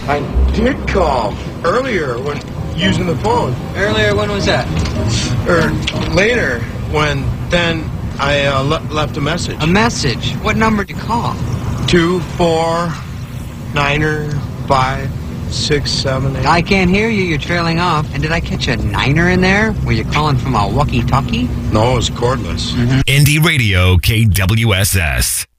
I did call earlier when using the phone. Earlier, when was that? Or later, when then I left a message. A message? What number did you call? 249-5-6-7-8. I can't hear you. You're trailing off. And did I catch a niner in there? Were you calling from a walkie-talkie? No, it was cordless. Indie Radio KWSS.